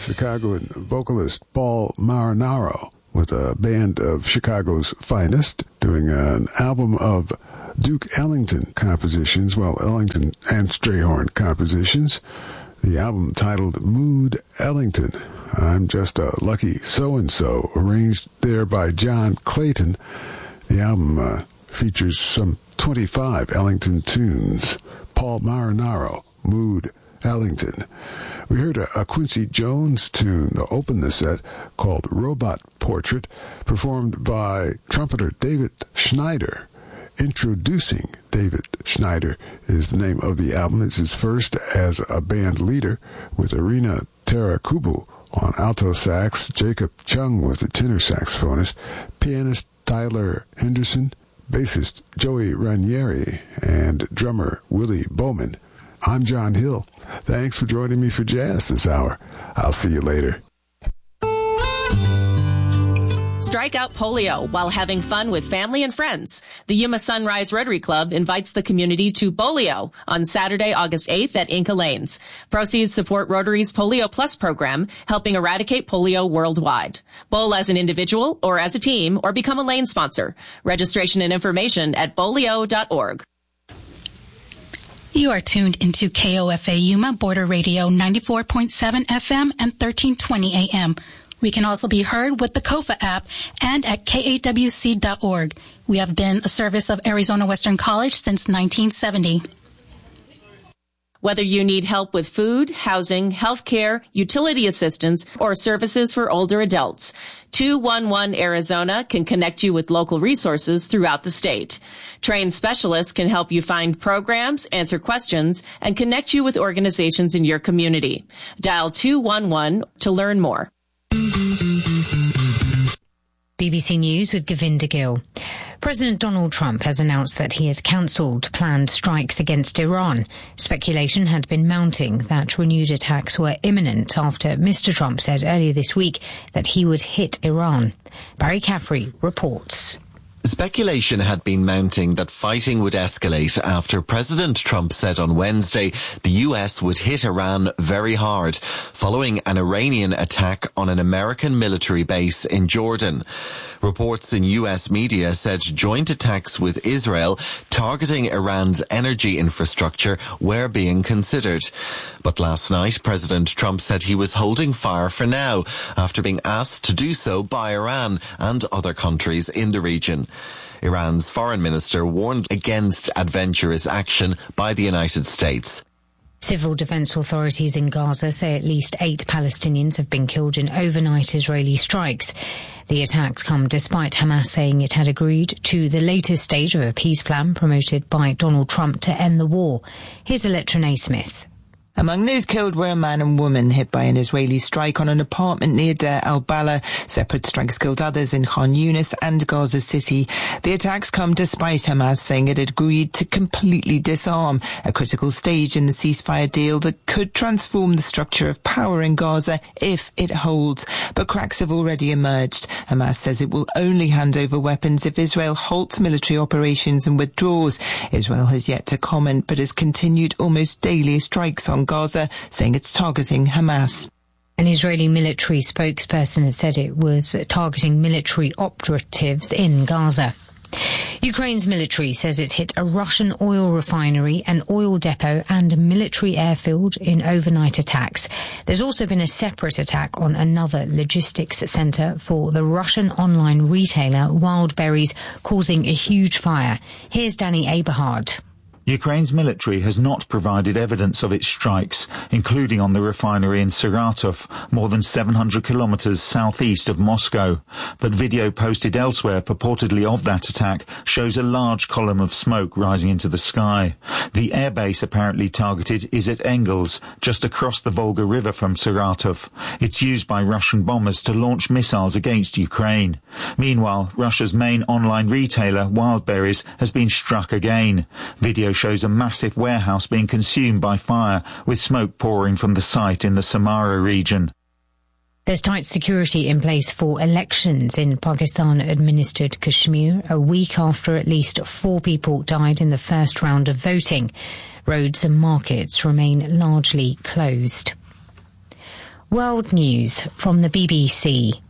Chicagoan vocalist Paul Marinaro with a band of Chicago's finest, doing an album of Duke Ellington compositions, Ellington and Strayhorn compositions. The album titled Mood Ellington. I'm Just a Lucky So-and-So, arranged there by John Clayton. The album features some 25 Ellington tunes. Paul Marinaro, Mood Ellington. We heard a Quincy Jones tune to open the set called Robot Portrait, performed by trumpeter David Schneider. Introducing David Schneider is the name of the album. It's his first as a band leader, with Irina Tarakubu on alto sax, Jacob Chung was the tenor saxophonist, pianist Tyler Henderson, bassist Joey Ranieri, and drummer Willie Bowman. I'm John Hill. Thanks for joining me for jazz this hour. I'll see you later. Strike out polio while having fun with family and friends. The Yuma Sunrise Rotary Club invites the community to Bolio on Saturday, August 8th at Inca Lanes. Proceeds support Rotary's Polio Plus program, helping eradicate polio worldwide. Bowl as an individual or as a team, or become a lane sponsor. Registration and information at bolio.org. You are tuned into KOFA Yuma Border Radio 94.7 FM and 1320 AM. We can also be heard with the KOFA app and at KAWC.org. We have been a service of Arizona Western College since 1970. Whether you need help with food, housing, health care, utility assistance, or services for older adults, 211 Arizona can connect you with local resources throughout the state. Trained specialists can help you find programs, answer questions, and connect you with organizations in your community. Dial 211 to learn more. BBC News with Govinda Gill. President Donald Trump has announced that he has cancelled planned strikes against Iran. Speculation had been mounting that renewed attacks were imminent after Mr. Trump said earlier this week that he would hit Iran. Barry Caffrey reports. Speculation had been mounting that fighting would escalate after President Trump said on Wednesday the US would hit Iran very hard following an Iranian attack on an American military base in Jordan. Reports in US media said joint attacks with Israel targeting Iran's energy infrastructure were being considered. But last night, President Trump said he was holding fire for now after being asked to do so by Iran and other countries in the region. Iran's foreign minister warned against adventurous action by the United States. Civil defense authorities in Gaza say at least 8 Palestinians have been killed in overnight Israeli strikes. The attacks come despite Hamas saying it had agreed to the latest stage of a peace plan promoted by Donald Trump to end the war. Here's Electra Naismith. Among those killed were a man and woman hit by an Israeli strike on an apartment near Deir al-Balah. Separate strikes killed others in Khan Yunis and Gaza City. The attacks come despite Hamas saying it had agreed to completely disarm, a critical stage in the ceasefire deal that could transform the structure of power in Gaza if it holds. But cracks have already emerged. Hamas says it will only hand over weapons if Israel halts military operations and withdraws. Israel has yet to comment but has continued almost daily strikes on Gaza, saying it's targeting Hamas. An Israeli military spokesperson has said it was targeting military operatives in Gaza. Ukraine's military says it's hit a Russian oil refinery, an oil depot and a military airfield in overnight attacks. There's also been a separate attack on another logistics centre for the Russian online retailer Wildberries, causing a huge fire. Here's Danny Eberhard. Ukraine's military has not provided evidence of its strikes, including on the refinery in Saratov, more than 700 kilometers southeast of Moscow. But video posted elsewhere purportedly of that attack shows a large column of smoke rising into the sky. The airbase apparently targeted is at Engels, just across the Volga River from Saratov. It's used by Russian bombers to launch missiles against Ukraine. Meanwhile, Russia's main online retailer, Wildberries, has been struck again. Video shows a massive warehouse being consumed by fire, with smoke pouring from the site in the Samara region. There's tight security in place for elections in Pakistan-administered Kashmir, a week after at least 4 people died in the first round of voting. Roads and markets remain largely closed. World News from the BBC.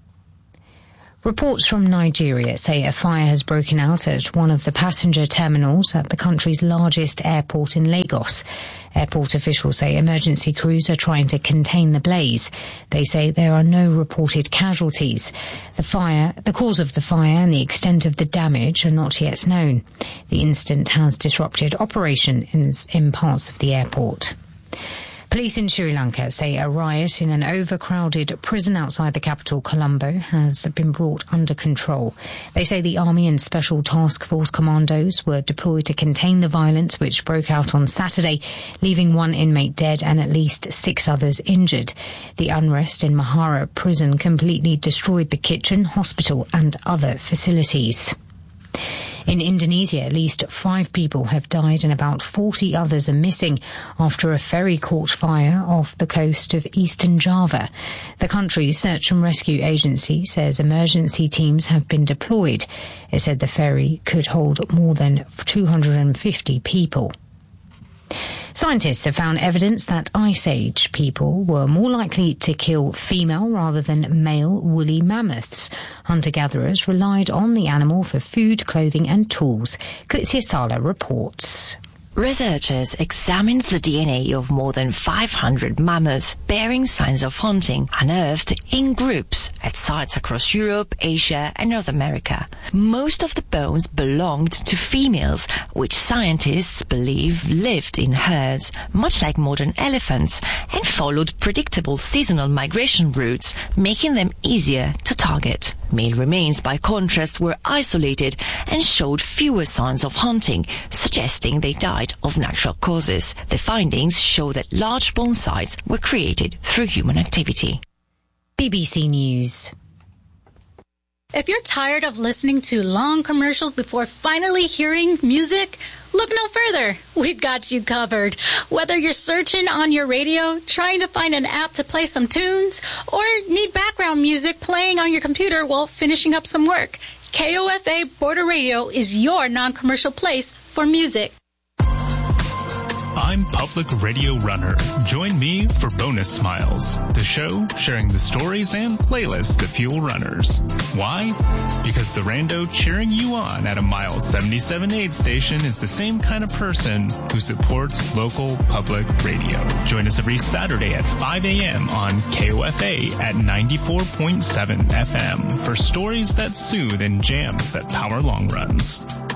Reports from Nigeria say a fire has broken out at one of the passenger terminals at the country's largest airport in Lagos. Airport officials say emergency crews are trying to contain the blaze. They say there are no reported casualties. The cause of the fire and the extent of the damage are not yet known. The incident has disrupted operations in parts of the airport. Police in Sri Lanka say a riot in an overcrowded prison outside the capital, Colombo, has been brought under control. They say the Army and Special Task Force commandos were deployed to contain the violence which broke out on Saturday, leaving one inmate dead and at least 6 others injured. The unrest in Mahara prison completely destroyed the kitchen, hospital and other facilities. In Indonesia, at least 5 people have died and about 40 others are missing after a ferry caught fire off the coast of eastern Java. The country's search and rescue agency says emergency teams have been deployed. It said the ferry could hold more than 250 people. Scientists have found evidence that Ice Age people were more likely to kill female rather than male woolly mammoths. Hunter-gatherers relied on the animal for food, clothing and tools. Klitsia Sala reports. Researchers examined the DNA of more than 500 mammoths bearing signs of hunting unearthed in groups at sites across Europe, Asia and North America. Most of the bones belonged to females, which scientists believe lived in herds, much like modern elephants, and followed predictable seasonal migration routes, making them easier to target. Male remains, by contrast, were isolated and showed fewer signs of hunting, suggesting they died of natural causes. The findings show that large bone sites were created through human activity. BBC News. If you're tired of listening to long commercials before finally hearing music, look no further. We've got you covered. Whether you're searching on your radio, trying to find an app to play some tunes, or need background music playing on your computer while finishing up some work, KOFA Border Radio is your non-commercial place for music. I'm Public Radio Runner. Join me for Bonus Smiles, the show sharing the stories and playlists that fuel runners. Why? Because the rando cheering you on at a Miles 77 aid station is the same kind of person who supports local public radio. Join us every Saturday at 5 a.m. on KOFA at 94.7 FM for stories that soothe and jams that power long runs.